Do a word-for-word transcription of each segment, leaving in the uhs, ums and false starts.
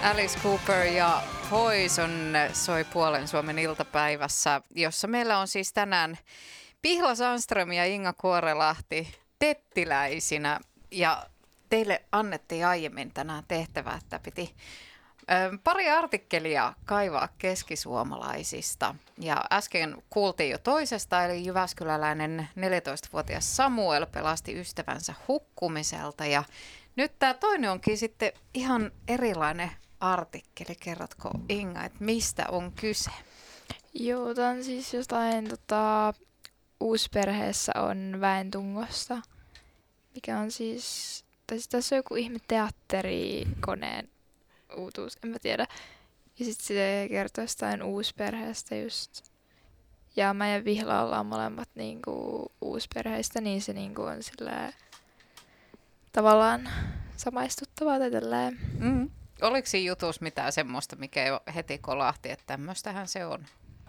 Alice Cooper ja Poison soi Puolen Suomen iltapäivässä, jossa meillä on siis tänään Pihla Sandström ja Inga Kuorelahti tettiläisinä. Ja teille annettiin aiemmin tänään tehtävä, että piti ö, pari artikkelia kaivaa keskisuomalaisista. Ja äsken kuultiin jo toisesta, eli jyväskyläläinen neljätoistavuotias Samuel pelasti ystävänsä hukkumiselta. Ja nyt tämä toinen onkin sitten ihan erilainen artikkeli. Kerrotko Inga, että mistä on kyse? Joo, tämä on siis jostain tota, uusperheessä on Väentungosta, mikä on siis, tai siis tässä on joku ihme teatterikoneen uutuus, en mä tiedä. Ja sitten se kertoo jostain uusperheestä just. Ja mä ja Vihla ollaan molemmat niinku uusperheistä, niin se niinku on silleen tavallaan samaistuttavaa tai tälleen. Mm. Oliko siinä jutussa mitään semmoista, mikä jo heti kolahti, että tämmöistähän se on?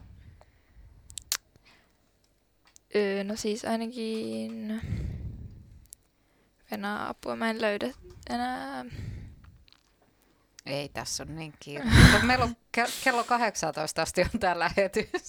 Öö, no siis ainakin Venää apua. Mä en löydä enää. Ei tässä on niin kiire. Meillä on ke- kello kahdeksantoista asti on tää lähetys.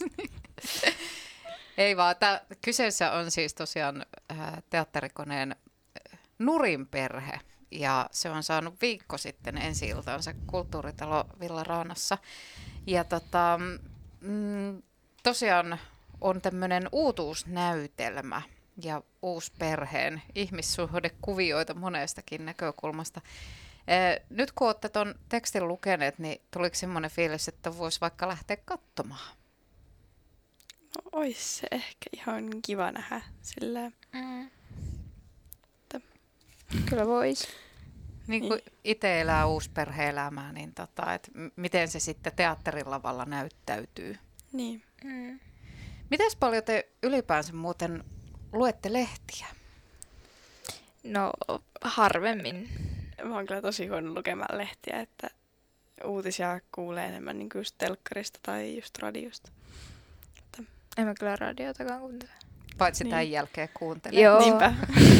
Ei vaan. Tää, kyseessä on siis tosiaan äh, teatterikoneen Nurin perhe. Ja se on saanut viikko sitten ensi-iltansa Kulttuuritalo Villaraanassa. Ja tota, mm, tosiaan on tämmöinen uutuusnäytelmä ja uusperheen ihmissuhdekuvioita monestakin näkökulmasta. Ee, nyt kun olette ton tekstin lukeneet, niin tuliko semmoinen fiilis, että voisi vaikka lähteä katsomaan? No ois se ehkä ihan kiva nähdä sillä. Mm. Kyllä vois. Niin kuin Niin. itse elää uusperhe-elämää, niin tota, et m- miten se sitten teatterilavalla näyttäytyy? Niin. Mm. Mites paljon te ylipäänsä muuten luette lehtiä? No harvemmin. Mä oon kyllä tosi huono lukemaan lehtiä, että uutisia kuulee enemmän niin kuin just telkkarista tai just radiosta. En mä kyllä radiotakaan kuuntele. Paitsi Niin. tämän jälkeen kuuntelee. Joo. Niinpä.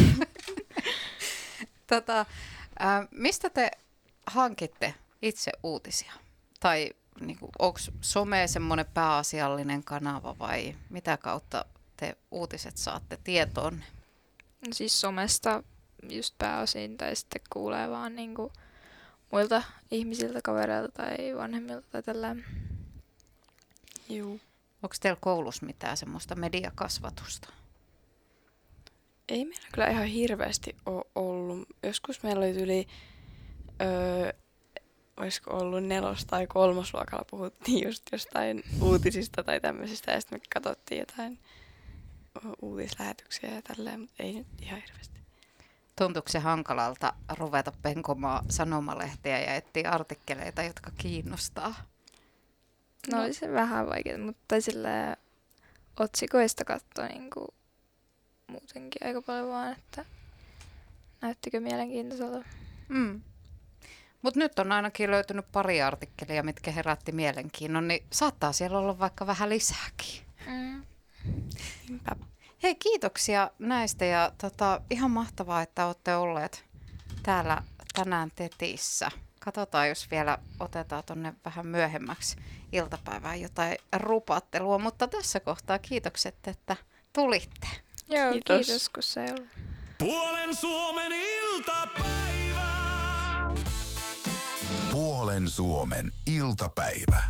Tota, ää, mistä te hankitte itse uutisia? Tai niin kuin, onko some semmoinen pääasiallinen kanava vai mitä kautta te uutiset saatte tietoon? No siis somesta just pääosin tai sitten kuulee vaan niinku muilta ihmisiltä, kavereilta tai vanhemmilta tai tällä. Juu. Onko teillä koulussa mitään semmoista mediakasvatusta? Ei meillä kyllä ihan hirveästi ole ollut. Joskus meillä oli yli, öö, olisiko ollut nelos- tai kolmosluokalla puhuttiin just jostain uutisista tai tämmöisistä. Ja sitten me katsottiin jotain uutislähetyksiä ja tälleen, mutta ei nyt ihan hirveästi. Tuntuuko se hankalalta ruveta penkomaan sanomalehtiä ja etsiä artikkeleita, jotka kiinnostaa? No oli se vähän vaikeaa, mutta sillä otsikoista katsoi niinku muutenkin aika paljon vaan, että näyttikö mielenkiintoiselta. Mm. Mutta nyt on ainakin löytynyt pari artikkelia, mitkä herätti mielenkiinnon, niin saattaa siellä olla vaikka vähän lisääkin. Mm. Niinpä. Hei, kiitoksia näistä ja tota, ihan mahtavaa, että olette olleet täällä tänään Tetissä. Katsotaan, jos vielä otetaan tonne vähän myöhemmäksi iltapäivään jotain rupattelua, mutta tässä kohtaa kiitokset, että tulitte. Joo, Kiitos. kiitos kun se ei ollut. Puolen Suomen iltapäivä. Puolen Suomen iltapäivä.